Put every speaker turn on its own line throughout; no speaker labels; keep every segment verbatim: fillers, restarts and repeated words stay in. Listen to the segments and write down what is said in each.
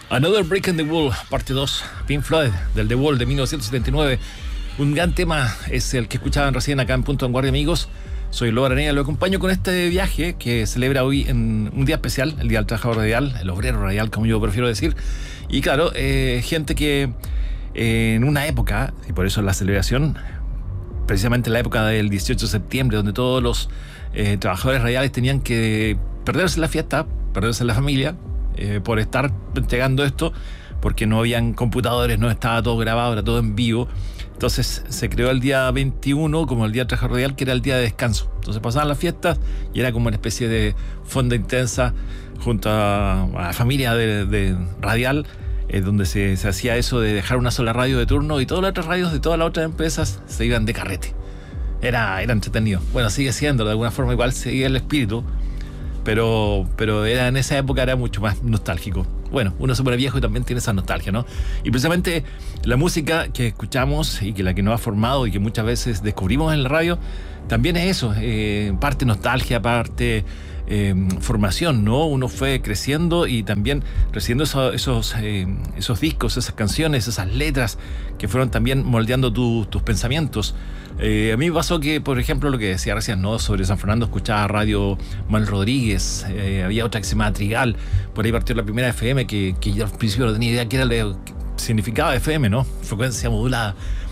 Another Break in the Wall, parte dos, Pink Floyd, del The Wall de mil novecientos setenta y nueve. Un gran tema es el que escuchaban recién acá en Punto de Vanguardia, amigos. Soy Lobo Aranea, lo acompaño con este viaje que celebra hoy en un día especial, el Día del Trabajador Radial, el Obrero Radial, como yo prefiero decir. Y claro, eh, gente que eh, en una época, y por eso la celebración, precisamente en la época del dieciocho de septiembre, donde todos los eh, trabajadores radiales tenían que perderse la fiesta, perderse la familia, eh, por estar entregando esto, porque no habían computadores, no estaba todo grabado, era todo en vivo. Entonces se creó el día veintiuno como el Día del Trabajador Radial, que era el día de descanso. Entonces pasaban las fiestas y era como una especie de fonda intensa junto a, a la familia de, de radial, eh, donde se, se hacía eso de dejar una sola radio de turno y todas las otras radios de todas las otras empresas se iban de carrete. Era, era entretenido. Bueno, sigue siendo, de alguna forma igual seguía el espíritu, pero, pero era, en esa época era mucho más nostálgico. Bueno, uno se pone viejo y también tiene esa nostalgia, ¿no? Y precisamente la música que escuchamos y que la que nos ha formado y que muchas veces descubrimos en la radio, también es eso, eh, parte nostalgia, parte eh, formación, ¿no? Uno fue creciendo y también recibiendo esos, esos, eh, esos discos, esas canciones, esas letras que fueron también moldeando tu, tus pensamientos. Eh, a mí me pasó que, por ejemplo, lo que decía recién, ¿no? Sobre San Fernando, escuchaba Radio Manuel Rodríguez, eh, había otra que se llamaba Trigal, por ahí partió la primera F M, que, que yo al principio no tenía idea qué era lo que significaba F M, ¿no? Frecuencia modulada.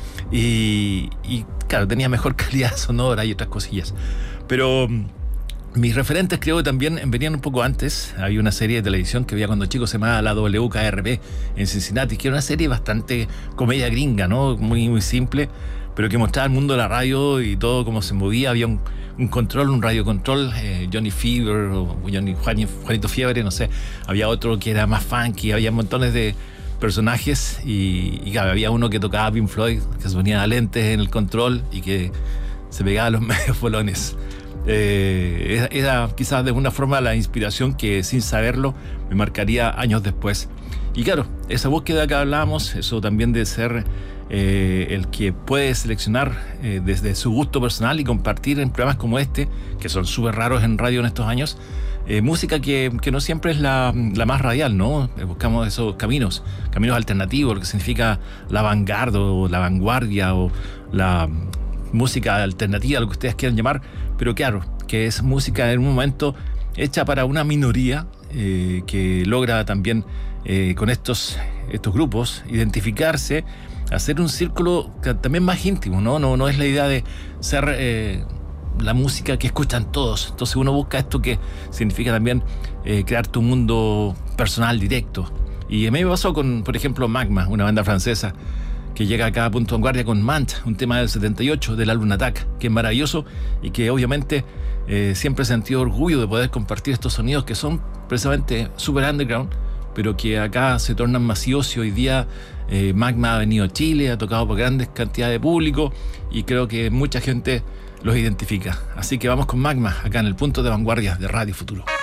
Y, y claro, tenía mejor calidad sonora y otras cosillas. Pero mis referentes creo que también venían un poco antes. Había una serie de televisión que veía cuando chico, se llamaba la W K R P en Cincinnati, que era una serie bastante comedia gringa, ¿no? Muy, muy simple, pero que mostraba el mundo de la radio y todo cómo se movía. Había un, un control, un radiocontrol, eh, Johnny Fever o Johnny, Juan, Juanito Fiebre, no sé. Había otro que era más funky, había montones de personajes y, y claro, había uno que tocaba Pink Floyd, que se ponía lentes en el control y que se pegaba a los medios bolones. Eh, era, era quizás de alguna forma la inspiración que sin saberlo me marcaría años después. Y claro, esa búsqueda que hablábamos, eso también de ser eh, el que puede seleccionar eh, desde su gusto personal y compartir en programas como este, que son súper raros en radio en estos años, eh, música que, que no siempre es la, la más radial, ¿no? Eh, buscamos esos caminos, caminos alternativos, lo que significa la vanguardia o la vanguardia o la música alternativa, lo que ustedes quieran llamar, pero claro, que es música en un momento hecha para una minoría eh, que logra también eh, con estos, estos grupos identificarse, hacer un círculo también más íntimo, ¿no? No, no es la idea de ser eh, la música que escuchan todos. Entonces uno busca esto que significa también eh, crear tu mundo personal directo. Y a mí me pasó con, por ejemplo, Magma, una banda francesa que llega acá a Punto de Vanguardia con Mancha, un tema del setenta y ocho del álbum Attack, que es maravilloso y que obviamente eh, siempre he sentido orgullo de poder compartir estos sonidos que son precisamente super underground, pero que acá se tornan masivos. Y hoy día eh, Magma ha venido a Chile, ha tocado por grandes cantidades de público y creo que mucha gente los identifica. Así que vamos con Magma acá en el Punto de Vanguardia de Radio Futuro.